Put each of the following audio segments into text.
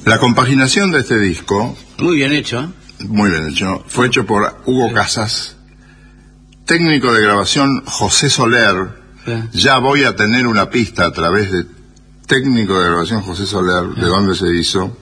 La compaginación de este disco, Muy bien hecho. muy bien hecho, fue hecho por Hugo Casas, técnico de grabación José Soler. Ya voy a tener una pista a través de técnico de grabación José Soler, de dónde se hizo.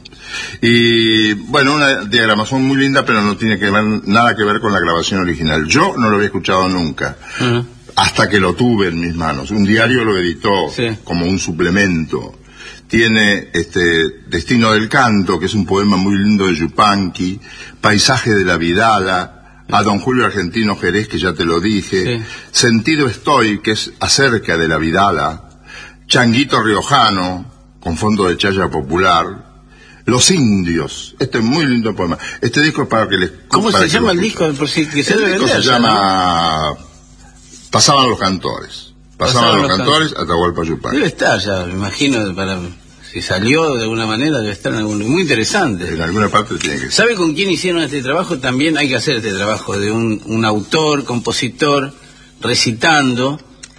Y bueno, una diagramación muy linda, pero no tiene nada que ver con la grabación original. Yo no lo había escuchado nunca, hasta que lo tuve en mis manos. Un diario lo editó como un suplemento. Tiene Destino del Canto, que es un poema muy lindo de Yupanqui, Paisaje de la Vidala, a Don Julio Argentino Jerez, que ya te lo dije, Sentido Estoy, que es acerca de la Vidala, Changuito Riojano, con fondo de chaya popular, Los Indios. Este es muy lindo poema. Este disco es para que les... ¿Cómo se llama el disco? Por si que se el disco se llama Pasaban los Cantores. Pasaban los Cantores, Atahualpa Yupanqui. Debe estar ya, me imagino, si salió de alguna manera, debe estar en algún... Muy interesante. En alguna parte tiene que ser. ¿Sabe con quién hicieron este trabajo? También hay que hacer este trabajo de un autor, compositor, recitando.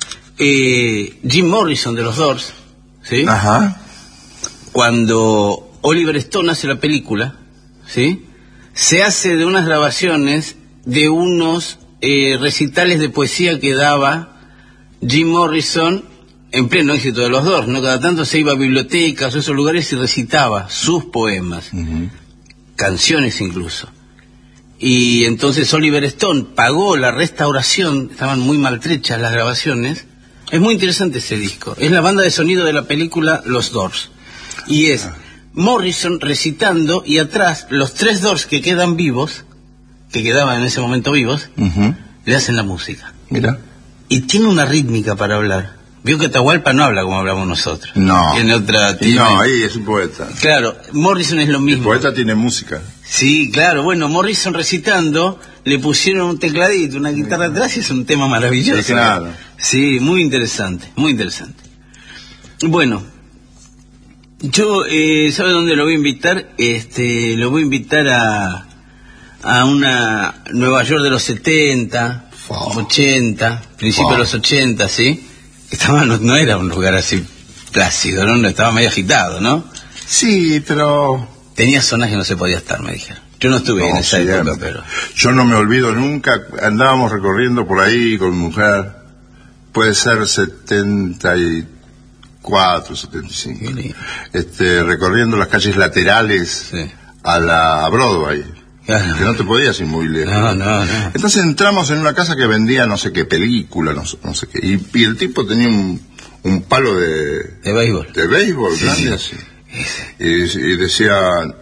Jim Morrison de los Doors, ¿sí? Ajá. Cuando Oliver Stone hace la película, ¿sí? Se hace de unas grabaciones de unos recitales de poesía que daba Jim Morrison en pleno éxito de los Doors, ¿no? Cada tanto se iba a bibliotecas o esos lugares y recitaba sus poemas, canciones incluso. Y entonces Oliver Stone pagó la restauración, estaban muy maltrechas las grabaciones. Es muy interesante ese disco. Es la banda de sonido de la película Los Doors. Y es Morrison recitando y atrás los 3 Doors que quedan vivos, que quedaban en ese momento vivos, le hacen la música. Mira. Y tiene una rítmica para hablar. Vio que Atahualpa no habla como hablamos nosotros. No. Tiene otra... No, ahí es un poeta. Claro, Morrison es lo mismo. El poeta tiene música. Sí, claro. Bueno, Morrison recitando, le pusieron un tecladito, una guitarra atrás y es un tema maravilloso. Sí, claro. Sí, muy interesante, muy interesante. Bueno, yo, ¿sabe dónde lo voy a invitar? Lo voy a invitar a una Nueva York de los 70, 80, principios de los 80, ¿sí? No era un lugar así plácido, ¿no? Estaba medio agitado, ¿no? Sí, pero... Tenía zonas que no se podía estar, me dijeron. Yo no estuve en esa época, pero... Yo no me olvido nunca, andábamos recorriendo por ahí con mi mujer, puede ser 74, 75, recorriendo las calles laterales a Broadway. Claro. Que no te podías ir muy lejos. No. Entonces entramos en una casa que vendía no sé qué película, no sé qué. Y el tipo tenía un palo de béisbol. De béisbol, grande así. Y decía...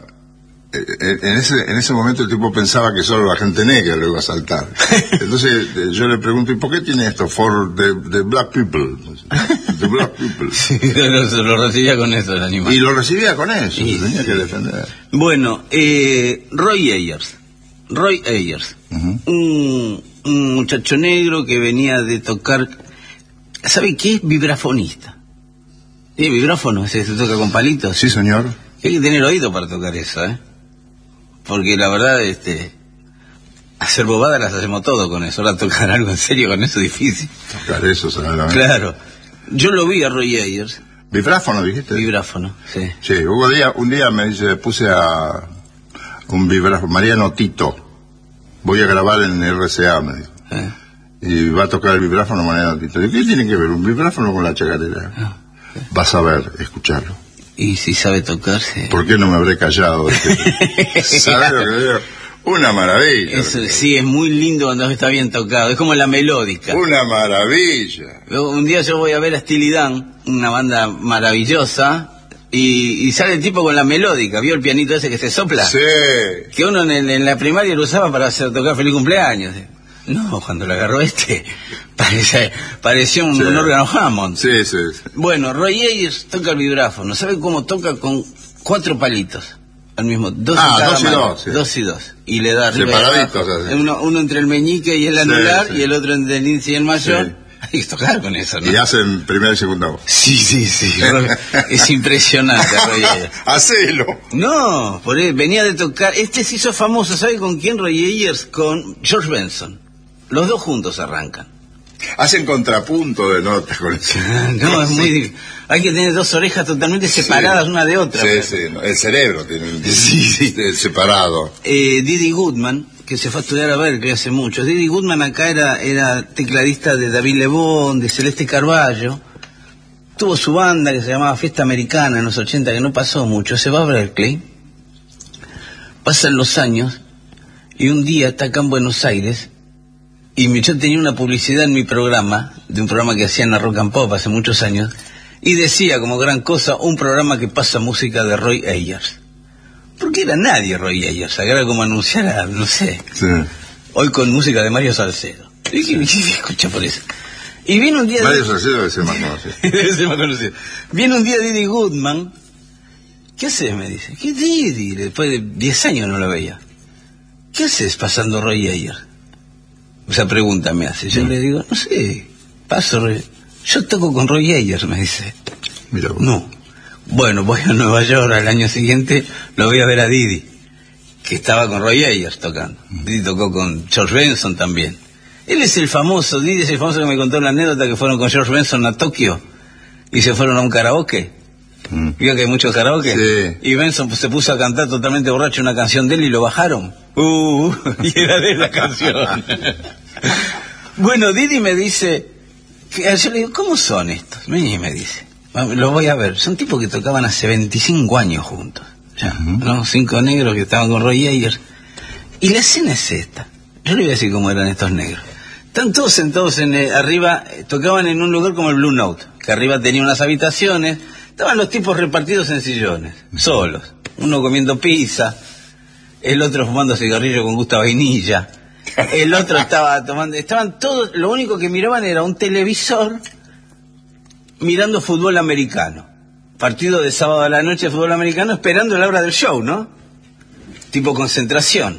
En ese momento el tipo pensaba que solo la gente negra lo iba a saltar. Entonces yo le pregunto, ¿y por qué tiene esto? For the black people. The black people. Sí, lo recibía con eso el animal. Y lo recibía con eso, se tenía que defender. Bueno, Roy Ayers. Un muchacho negro que venía de tocar... ¿Sabe qué es? Vibrafonista. ¿Sí, vibráfono? ¿Se toca con palitos? Sí, señor. Hay que tener oído para tocar eso, ¿eh? Porque la verdad, hacer bobadas las hacemos todo con eso. Ahora tocar algo en serio con eso es difícil. Tocar eso, solamente. Claro. Yo lo vi a Roy Ayers. ¿Vibráfono, dijiste? Vibráfono, sí. Sí, un día me dice, puse a un vibráfono, Mariano Tito, voy a grabar en RCA, me dijo. Y va a tocar el vibráfono Mariano Tito. ¿Y qué tiene que ver un vibráfono con la chacarera? Vas a ver, escucharlo. Y si sabe tocarse... ¿Por qué no me habré callado? ¿Sabes lo que digo? Una maravilla. Eso, sí, es muy lindo cuando está bien tocado. Es como la melódica. Una maravilla. Un día yo voy a ver a Steely Dan, una banda maravillosa, y sale el tipo con la melódica. ¿Vio el pianito ese que se sopla? Sí. Que uno en la primaria lo usaba para hacer tocar Feliz Cumpleaños. No, cuando lo agarró parecía un órgano Hammond. Sí. Bueno, Roy Ayers toca el vibráfono. ¿Sabe cómo toca? Con 4 palitos al mismo, 2 en cada mano. 2 y 2. Y le da separaditos. Uno entre el meñique y el anular, y el otro entre el índice y el mayor. Sí. Hay que tocar con eso, ¿no? Y hacen primera y segunda voz. Sí. Es impresionante, Roy Ayers. Hacelo. No, venía de tocar. Se hizo famoso, ¿sabe con quién? Roy Ayers con George Benson. Los dos juntos arrancan. Hacen contrapunto de notas con eso. No, es muy... Hay que tener dos orejas totalmente separadas una de otra. Sí, el cerebro tiene separado. Didi Goodman, que se fue a estudiar a Berkeley hace mucho. Didi Goodman acá era tecladista de David Lebón, de Celeste Carballo. Tuvo su banda que se llamaba Fiesta Americana en los 80, que no pasó mucho. Se va a Berkeley, pasan los años, y un día está acá en Buenos Aires, y yo tenía una publicidad en mi programa, de un programa que hacía en la Rock and Pop hace muchos años, y decía como gran cosa, un programa que pasa música de Roy Ayers. Porque era nadie Roy Ayers, era como anunciar a, no sé, sí, hoy con música de Mario Salcedo. Y dije, escucha por eso. Y viene un día... Mario Salcedo debe ser más conocido. Debe ser más conocido. Viene un día Didi Goodman. ¿Qué haces? Me dice. ¿Qué Didi? Después de 10 años no lo veía. ¿Qué haces pasando Roy Ayers? Esa pregunta me hace. Yo le digo, no sé, paso Roy. Yo toco con Roy Ayers, me dice. Mira vos. No. Bueno, voy a Nueva York al año siguiente, lo voy a ver a Didi, que estaba con Roy Ayers tocando. Didi tocó con George Benson también. Él es el famoso, Didi es el famoso que me contó la anécdota que fueron con George Benson a Tokio y se fueron a un karaoke. Vio que hay muchos karaoke. Sí. Y Benson se puso a cantar totalmente borracho una canción de él y lo bajaron. Y era de la canción. Bueno, Didi me dice, yo le digo, ¿cómo son estos? Y me dice, los voy a ver. Son tipos que tocaban hace 25 años juntos. Ya, ¿no? 5 negros que estaban con Roy Ayers. Y la escena es esta. Yo le voy a decir cómo eran estos negros. Están todos sentados arriba, tocaban en un lugar como el Blue Note, que arriba tenía unas habitaciones, estaban los tipos repartidos en sillones, solos, uno comiendo pizza, el otro fumando cigarrillo con gusto a vainilla, el otro estaba tomando, estaban todos, lo único que miraban era un televisor mirando fútbol americano, partido de sábado a la noche de fútbol americano, esperando la hora del show, ¿no? Tipo concentración.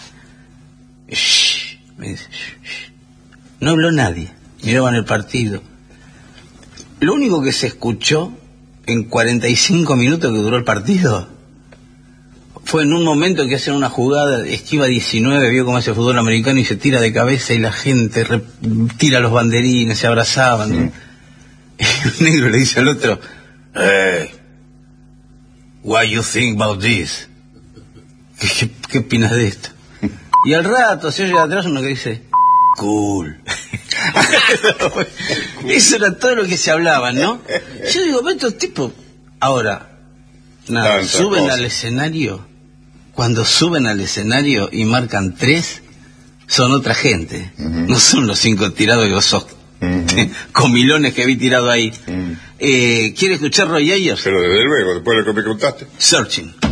Shh, me dice, shh. No habló nadie, miraban el partido. Lo único que se escuchó en 45 minutos que duró el partido fue en un momento que hacen una jugada, esquiva 19, vio cómo hace fútbol americano y se tira de cabeza y la gente tira los banderines, se abrazaban. Y un negro le dice al otro, hey, what you think about this? ¿Qué opinas de esto? Y al rato se oye de atrás uno que dice, cool. Eso era todo lo que se hablaba, ¿no? Yo digo, pero estos tipos, ahora, nada, suben al escenario, cuando suben al escenario y marcan 3, son otra gente, no son los 5 tirados que vos sos, comilones que vi tirado ahí. ¿Quiere escuchar Roy Ayers? Pero desde luego, después de lo que me contaste. Searching.